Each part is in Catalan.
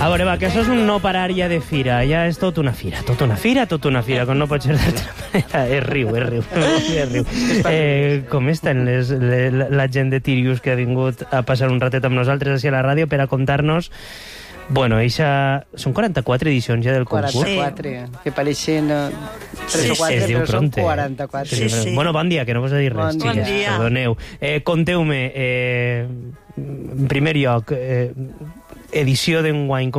A veure, va, que això és un no parar ja de fira. Ja és tot una fira, com no pot ser d'altra manera. Es riu. Com estan la gent de Tirius que ha vingut a passar un ratet amb nosaltres a la ràdio per a contar-nos. Bueno, són 44 edicions ja del concurs. 44, que pareixen 3 o 4, però són 44. Sí. Bueno, bon dia, que no vos he dit res. Bon dia. Perdoneu. Conteu-me, en primer lloc, edició d'enguany,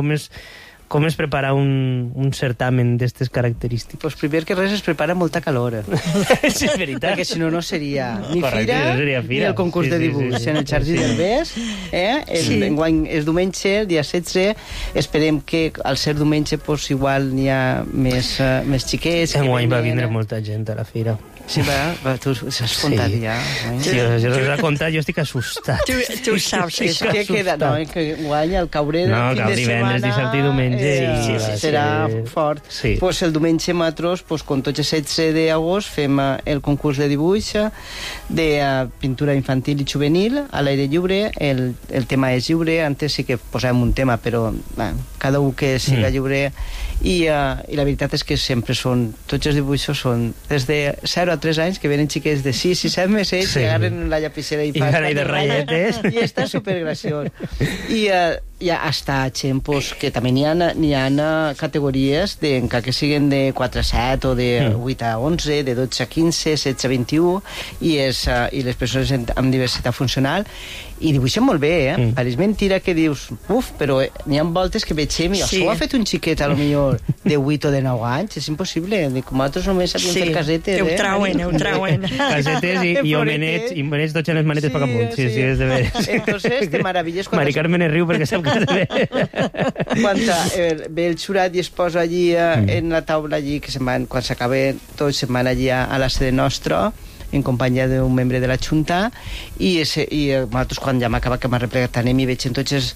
com es prepara un certamen d'aquestes característiques? Pues primer que res es prepara molta calor. Sí, és veritat. Perquè si no, no seria ni Correcte, fira, no seria fira. ni el concurs de dibuix. En el Jardí d'Herbers, enguany és diumenge, el dia 16, esperem que al ser diumenge pues, igual n'hi ha més xiquets. Enguany va vindre molta gent a la fira. Sí, va, tu s'has contat ja. Sí, jo us he contat, jo estic assustat. Tu ho saps, és que queda, no, que guany al cauré del fin de setmana... divendres, dissabte i diumenge... serà fort. Pues el diumenge nosaltres, com tots els 16 d'agost, fem el concurs de dibuix de pintura infantil i juvenil a l'aire lliure. El tema és lliure, antes sí que posàvem un tema, però cada un que siga lliure. I la veritat és que sempre són, tots els dibuixos són des de 0 a 3 anys, que venen xiquets de 6 i 7 mesos i agarren la llapissera i fan de ratlletes i està supergraciós. I ja hasta gent que també n'hi ha categories encara que siguen de 4 a 7 o de 8 a 11, de 12 a 15, 16 a 21 i les persones amb diversitat funcional i dibuixen molt bé, pareix mentira que dius, però n'hi ha voltes que veig i això ho ha fet un xiquet a lo millor de 8 o de 9 anys, és impossible, com altres només sabien fer casetes. Ho trauen. Casetes i homenets tots en les manetes per amunt. Sí, és de veres. Entonces, te meravilles Mari Carmen es riu perquè sap que és bé. Quan ve el xurat i es posa allí en la taula allí, que quan s'acaba tots se'n van allí a la sede nostra en companyia d'un membre de la Junta i nosaltres quan ja m'ha acabat que m'ha replegat anem i veig en tots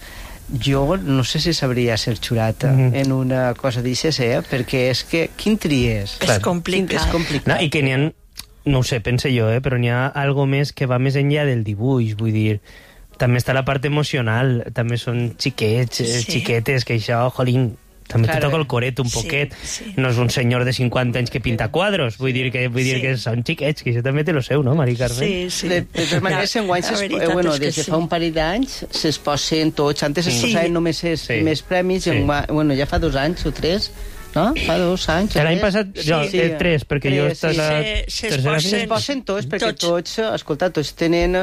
jo no sé si sabria ser xurat en una cosa d'aixes, perquè és que quin tries? És complicat. No, i que n'hi ha, no ho sé, pense jo, però n'hi ha algo més que va més enllà del dibuix, vull dir, també està la part emocional, també són xiquets, xiquetes, que això, jolín, també te toca el coret un poquet. No és un senyor de 50 anys que pinta quadros, vull dir que són xiquets, que això també té lo seu, no, Mari Carmen? Sí. De totes maneres, enguany, des de fa un parell d'anys, s'exposen tots, antes es posaven només els primers premis, ja fa 2 anys o 3, no? Fa 2 anys. L'any passat, 3, perquè jo he estat a tercera fila. S'exposen tots, perquè tots, escolta, tots tenen...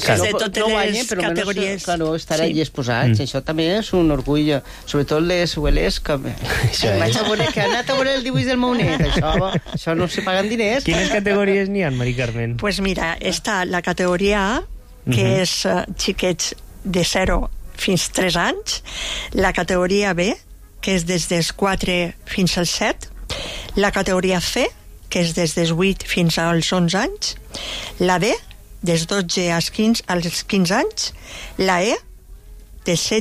No guanyen, però almenys estar allí exposats. Això també és un orgull, sobretot les abueles que... Vaig a veure que ha anat a veure el dibuix del meu net. Això no se paguen diners. Quines categories n'hi ha, Mari Carmen? Pues mira, està la categoria A, que és xiquets de 0 fins 3 anys, la categoria B, que és des dels 4 fins als 7, la categoria C, que és des dels 8 fins als 11 anys, la D, des 12 als 15 anys, la E, de 16